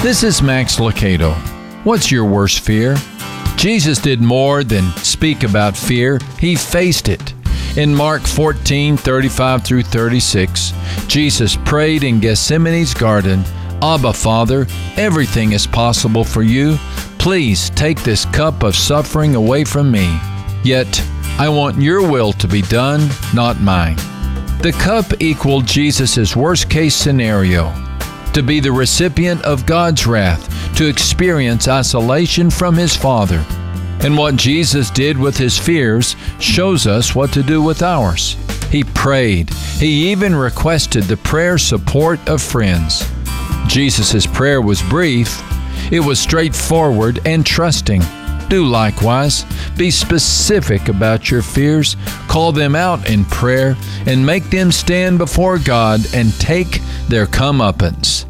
This is Max Lucado. What's your worst fear? Jesus did more than speak about fear. He faced it. In Mark 14:35 through 36, Jesus prayed in Gethsemane's garden, "Abba, Father, everything is possible for you. Please take this cup of suffering away from me. Yet, I want your will to be done, not mine." The cup equaled Jesus' worst-case scenario: to be the recipient of God's wrath, to experience isolation from His Father. And what Jesus did with His fears shows us what to do with ours. He prayed. He even requested the prayer support of friends. Jesus' prayer was brief. It was straightforward and trusting. Do likewise. Be specific about your fears. Call them out in prayer and make them stand before God and take their comeuppance.